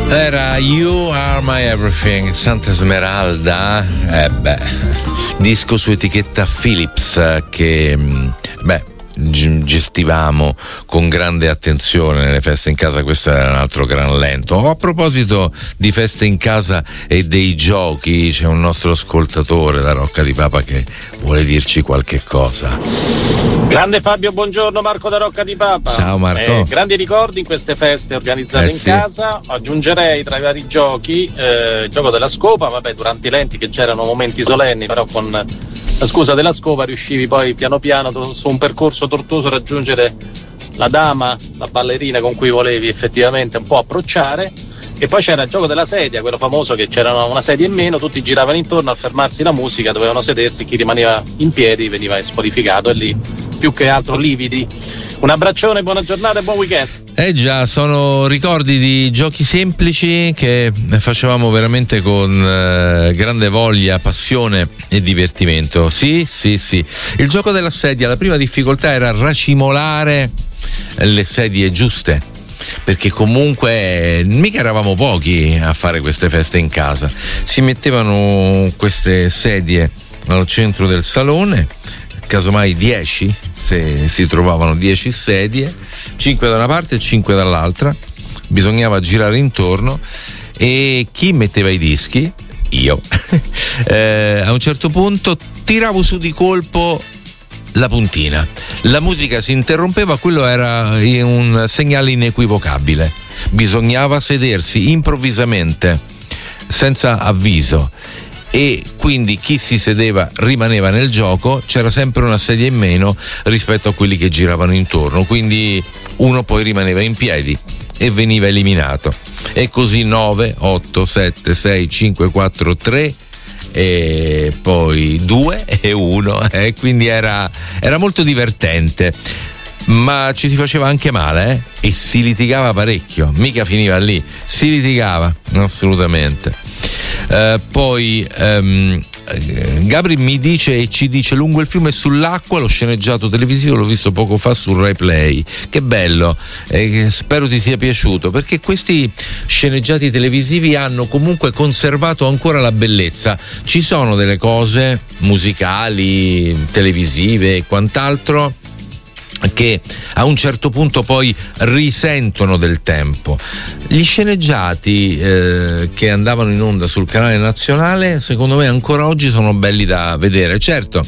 Era You Are My Everything, Santa Esmeralda, disco su etichetta Philips che, gestivamo con grande attenzione nelle feste in casa. Questo era un altro gran lento. A proposito di feste in casa e dei giochi, c'è un nostro ascoltatore da Rocca di Papa che vuole dirci qualche cosa. Grande Fabio, buongiorno, Marco da Rocca di Papa. Ciao Marco. Grandi ricordi in queste feste organizzate in casa. Aggiungerei tra i vari giochi il gioco della scopa, durante i lenti che c'erano momenti solenni, però con la scusa della scopa riuscivi poi piano piano su un percorso tortuoso a raggiungere la dama, la ballerina con cui volevi effettivamente un po' approcciare. E poi c'era il gioco della sedia, quello famoso che c'era una sedia in meno, tutti giravano intorno, al fermarsi la musica dovevano sedersi, chi rimaneva in piedi veniva espolificato, e lì più che altro lividi. Un abbraccione, buona giornata e buon weekend. Già, sono ricordi di giochi semplici che facevamo veramente con grande voglia, passione e divertimento. Sì. Il gioco della sedia, la prima difficoltà era racimolare le sedie giuste, perché comunque mica eravamo pochi a fare queste feste in casa. Si mettevano queste sedie al centro del salone, casomai 10, se si trovavano 10 sedie, 5 da una parte e 5 dall'altra, bisognava girare intorno, e chi metteva i dischi? Io. A un certo punto tiravo su di colpo la puntina, la musica si interrompeva, quello era un segnale inequivocabile, bisognava sedersi improvvisamente senza avviso, e quindi chi si sedeva rimaneva nel gioco, c'era sempre una sedia in meno rispetto a quelli che giravano intorno, quindi uno poi rimaneva in piedi e veniva eliminato, e così 9, 8, 7, 6, 5, 4, 3 e poi 2 e 1, quindi era molto divertente, ma ci si faceva anche male, e si litigava parecchio, mica finiva lì, si litigava assolutamente. Poi Gabri mi dice e ci dice: lungo il fiume e sull'acqua, lo sceneggiato televisivo l'ho visto poco fa su Rai Play, che bello, spero ti sia piaciuto, perché questi sceneggiati televisivi hanno comunque conservato ancora la bellezza. Ci sono delle cose musicali, televisive e quant'altro che a un certo punto poi risentono del tempo. Gli sceneggiati che andavano in onda sul canale nazionale, secondo me ancora oggi sono belli da vedere. Certo,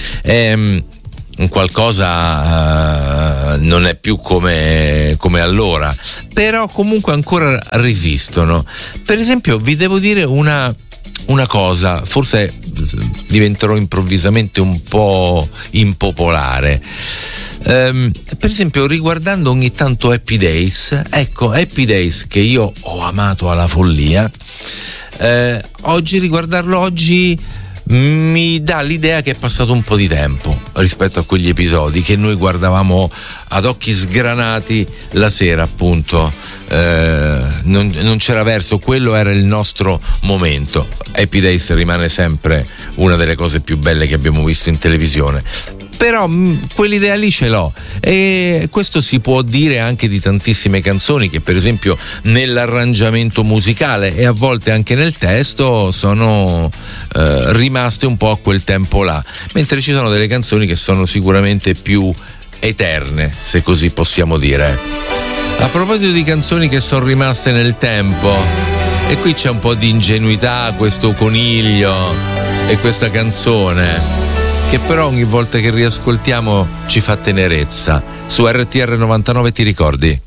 qualcosa non è più come allora, però comunque ancora resistono. Per esempio, vi devo dire una cosa, forse diventerò improvvisamente un po' impopolare. Per esempio, riguardando ogni tanto Happy Days, Happy Days che io ho amato alla follia, riguardarlo oggi mi dà l'idea che è passato un po' di tempo rispetto a quegli episodi che noi guardavamo ad occhi sgranati la sera, appunto. Non c'era verso, quello era il nostro momento. Happy Days rimane sempre una delle cose più belle che abbiamo visto in televisione, però quell'idea lì ce l'ho, e questo si può dire anche di tantissime canzoni che, per esempio, nell'arrangiamento musicale e a volte anche nel testo sono rimaste un po' a quel tempo là, mentre ci sono delle canzoni che sono sicuramente più eterne, se così possiamo dire. A proposito di canzoni che sono rimaste nel tempo, e qui c'è un po' di ingenuità, questo coniglio e questa canzone che però ogni volta che riascoltiamo ci fa tenerezza. Su RTR 99, ti ricordi?